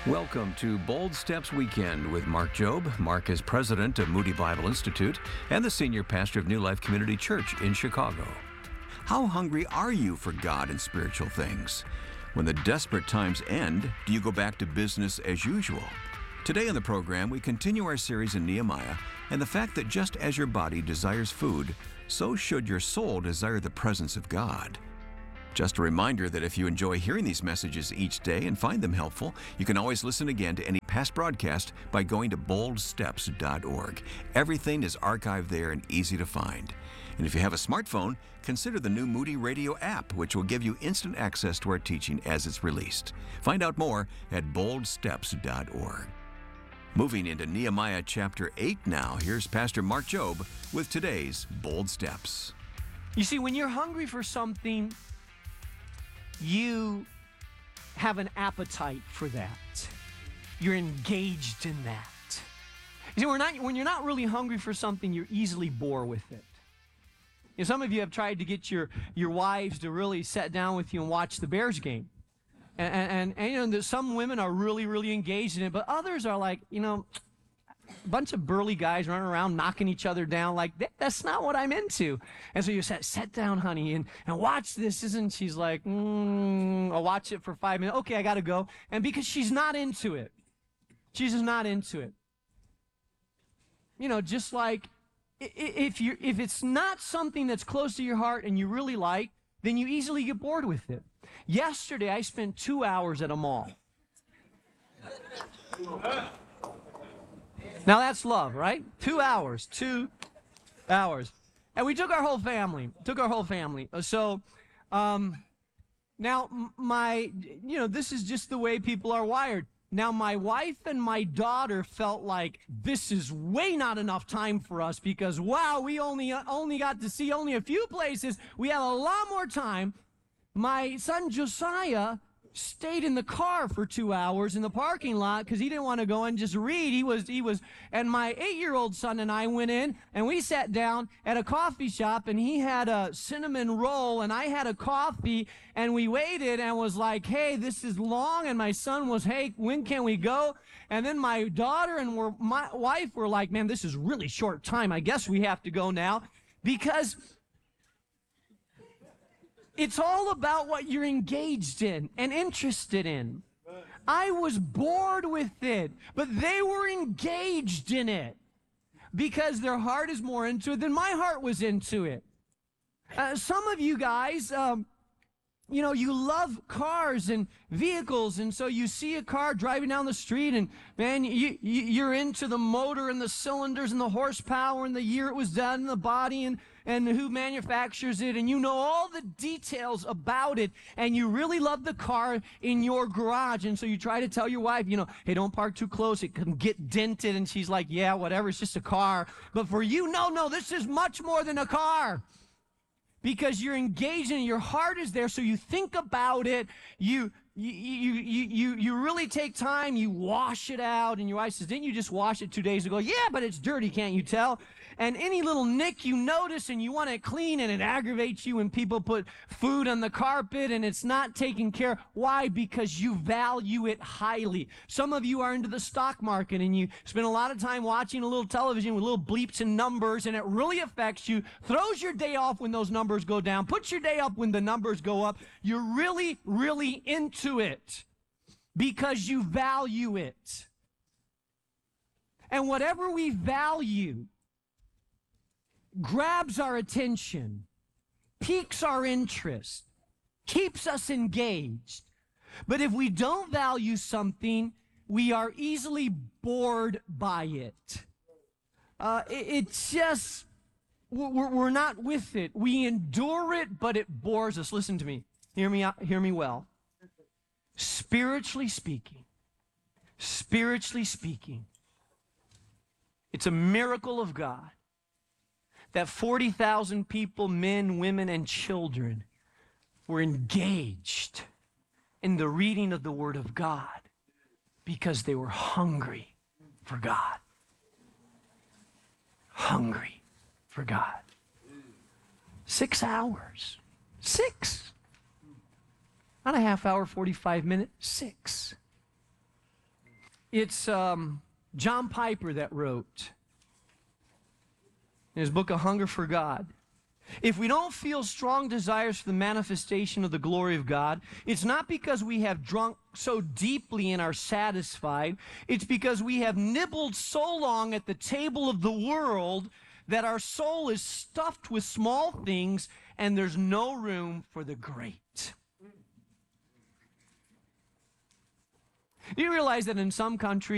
Welcome to Bold Steps Weekend with Mark Jobe. Mark is president of Moody Bible Institute and the senior pastor of New Life Community Church in Chicago. How hungry are you for God and spiritual things? When the desperate times end, do you go back to business as usual? Today on the program, we continue our series in Nehemiah and the fact that just as your body desires food, so should your soul desire the presence of God. Just a reminder that if you enjoy hearing these messages each day and find them helpful, you can always listen again to any past broadcast by going to boldsteps.org. Everything is archived there and easy to find. And if you have a smartphone, consider the new Moody Radio app, which will give you instant access to our teaching as it's released. Find out more at boldsteps.org. Moving into Nehemiah chapter 8 now, here's Pastor Mark Jobe with today's Bold Steps. You see, when you're hungry for something, you have an appetite for that. You're engaged in that. You see, when you're not really hungry for something, you're easily bored with it. You know, some of you have tried to get your wives to really sit down with you and watch the Bears game. And you know, some women are really, really engaged in it, but others are like, you know, a bunch of burly guys running around knocking each other down. Like, that's not what I'm into. And so you said, sit down, honey, and watch this. Isn't she's like, I'll watch it for 5 minutes. Okay, I got to go. And because she's not into it. She's just not into it. You know, just like if it's not something that's close to your heart and you really like, then you easily get bored with it. Yesterday, I spent 2 hours at a mall. Now that's love, right? 2 hours. And we took our whole family. So, now this is just the way people are wired. Now my wife and my daughter felt like this is way not enough time for us because, wow, we only got to see only a few places. We have a lot more time. My son Josiah stayed in the car for 2 hours in the parking lot because he didn't want to go and just read. And my 8-year-old son and I went in and we sat down at a coffee shop and he had a cinnamon roll and I had a coffee and we waited and was like, hey, this is long. And my son was, hey, when can we go? And then my daughter and my wife were like, man, this is really short time. I guess we have to go now because it's all about what you're engaged in and interested in. I was bored with it, but they were engaged in it because their heart is more into it than my heart was into it. Some of you guys, you love cars and vehicles, and so you see a car driving down the street, and man, you're into the motor and the cylinders and the horsepower and the year it was done and the body and who manufactures it, and you know all the details about it, and you really love the car in your garage, and so you try to tell your wife, hey, don't park too close, it can get dented, and she's like, yeah, whatever, it's just a car. But for you, no, this is much more than a car. Because you're engaged in it, your heart is there, so you think about it, you really take time, you wash it out, and your wife says, didn't you just wash it 2 days ago? Yeah, but it's dirty, can't you tell? And any little nick you notice and you want it clean, and it aggravates you when people put food on the carpet and it's not taken care of. Why? Because you value it highly. Some of you are into the stock market and you spend a lot of time watching a little television with little bleeps and numbers, and it really affects you, throws your day off when those numbers go down, puts your day up when the numbers go up. You're really, really into it because you value it. And whatever we value grabs our attention, piques our interest, keeps us engaged. But if we don't value something, we are easily bored by it. It's just, we're not with it. We endure it, but it bores us. Listen to me. Hear me out, hear me well. Spiritually speaking, it's a miracle of God that 40,000 people, men, women, and children, were engaged in the reading of the Word of God because they were hungry for God. Hungry for God. 6 hours. 6. Not a half hour, 45 minutes. 6. It's John Piper that wrote in his book, A Hunger for God. If we don't feel strong desires for the manifestation of the glory of God, it's not because we have drunk so deeply and are satisfied. It's because we have nibbled so long at the table of the world that our soul is stuffed with small things and there's no room for the great. Do you realize that in some countries,